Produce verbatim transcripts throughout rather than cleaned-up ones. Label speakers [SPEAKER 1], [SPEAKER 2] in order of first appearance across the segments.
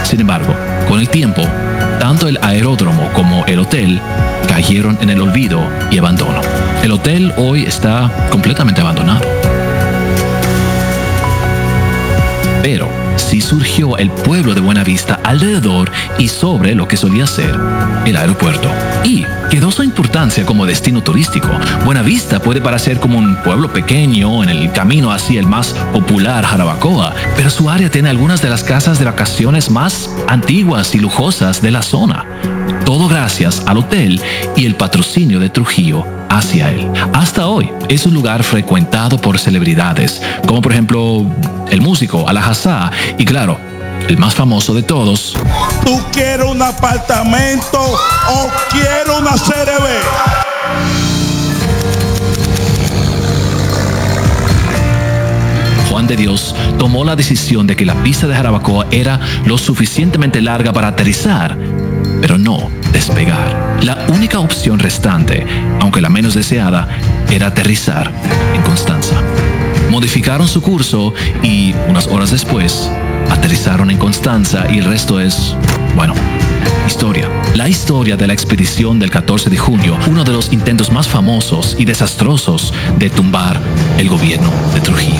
[SPEAKER 1] Sin embargo, con el tiempo, tanto el aeródromo como el hotel cayeron en el olvido y abandono. El hotel hoy está completamente abandonado. Pero sí surgió el pueblo de Buenavista alrededor y sobre lo que solía ser el aeropuerto. Y quedó su importancia como destino turístico. Buenavista puede parecer como un pueblo pequeño en el camino hacia el más popular Jarabacoa, pero su área tiene algunas de las casas de vacaciones más antiguas y lujosas de la zona. Todo gracias al hotel y el patrocinio de Trujillo hacia él. Hasta hoy es un lugar frecuentado por celebridades, como por ejemplo el músico Alajazá y claro, el más famoso de todos.
[SPEAKER 2] ¿Tú quieres un apartamento o quieres una serie B?
[SPEAKER 1] Juan de Dios tomó la decisión de que la pista de Jarabacoa era lo suficientemente larga para aterrizar, pero no despegar. La única opción restante, aunque la menos deseada, era aterrizar en Constanza. Modificaron su curso y, unas horas después, aterrizaron en Constanza y el resto es, bueno, historia. La historia de la expedición del catorce de junio, uno de los intentos más famosos y desastrosos de tumbar el gobierno de Trujillo.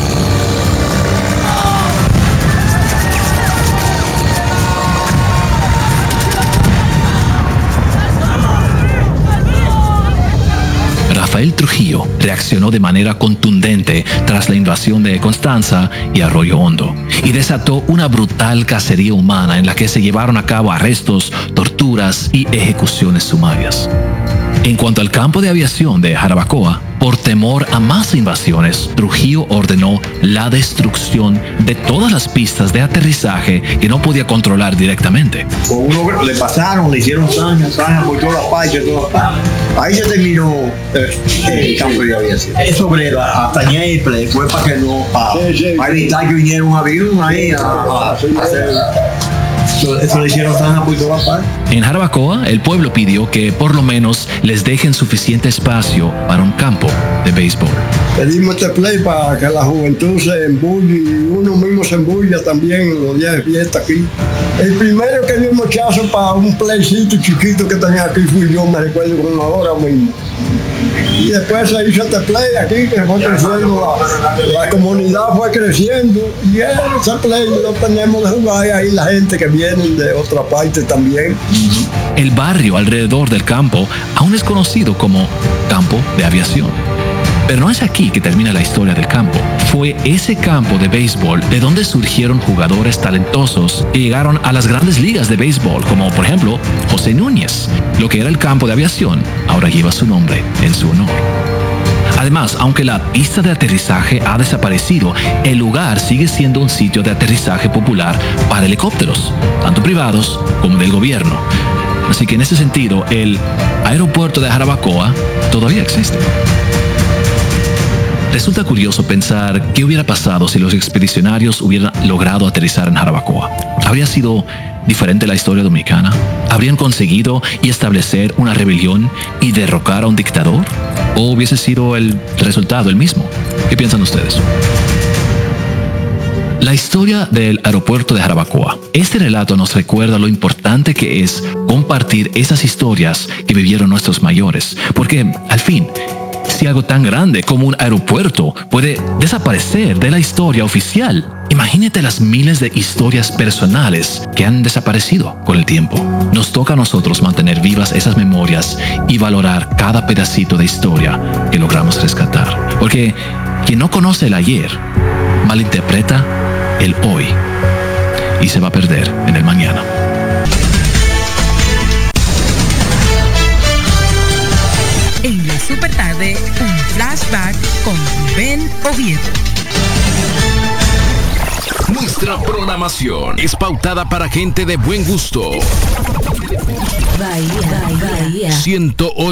[SPEAKER 1] Rafael Trujillo reaccionó de manera contundente tras la invasión de Constanza y Arroyo Hondo y desató una brutal cacería humana en la que se llevaron a cabo arrestos, torturas y ejecuciones sumarias. En cuanto al campo de aviación de Jarabacoa, por temor a más invasiones, Trujillo ordenó la destrucción de todas las pistas de aterrizaje que no podía controlar directamente.
[SPEAKER 3] Con uno le pasaron, le hicieron zanja, zanja por todas las partes, todas las partes. Ahí se terminó eh, el campo de aviación. Sobre la, hasta Ñeple, fue para que no, para, para evitar que viniera un avión ahí a, a, a hacer. Eso, eso le hicieron zanja por todas partes.
[SPEAKER 1] En Jarabacoa, el pueblo pidió que por lo menos les dejen suficiente espacio para un campo de béisbol.
[SPEAKER 4] Pedimos este play para que la juventud se embulle y uno mismo se embulla también en los días de fiesta aquí. El primero que dio mochazo para un playcito chiquito que tenía aquí fui yo, me recuerdo como ahora mismo. Y después se hizo este play aquí que fue creciendo, la, la comunidad fue creciendo y ese play lo tenemos de jugar y ahí la gente que viene de otra parte también.
[SPEAKER 1] El barrio alrededor del campo aún es conocido como Campo de Aviación. Pero no es aquí que termina la historia del campo. Fue ese campo de béisbol de donde surgieron jugadores talentosos que llegaron a las grandes ligas de béisbol, como por ejemplo José Núñez. Lo que era el campo de aviación ahora lleva su nombre en su honor. Además, aunque la pista de aterrizaje ha desaparecido, el lugar sigue siendo un sitio de aterrizaje popular para helicópteros, tanto privados como del gobierno. Así que en ese sentido, el aeropuerto de Jarabacoa todavía existe. Resulta curioso pensar qué hubiera pasado si los expedicionarios hubieran logrado aterrizar en Jarabacoa. ¿Habría sido diferente la historia dominicana? ¿Habrían conseguido y establecer una rebelión y derrocar a un dictador? ¿O hubiese sido el resultado el mismo? ¿Qué piensan ustedes? La historia del aeropuerto de Jarabacoa. Este relato nos recuerda lo importante que es compartir esas historias que vivieron nuestros mayores, porque al fin, si algo tan grande como un aeropuerto puede desaparecer de la historia oficial, imagínate las miles de historias personales que han desaparecido con el tiempo. Nos toca a nosotros mantener vivas esas memorias y valorar cada pedacito de historia que logramos rescatar. Porque quien no conoce el ayer, malinterpreta el hoy y se va a perder en el mañana.
[SPEAKER 5] En la super tarde, un flashback con Ben Oviedo.
[SPEAKER 6] Nuestra programación es pautada para gente de buen gusto.
[SPEAKER 7] Bahía, Bahía.
[SPEAKER 6] ciento ocho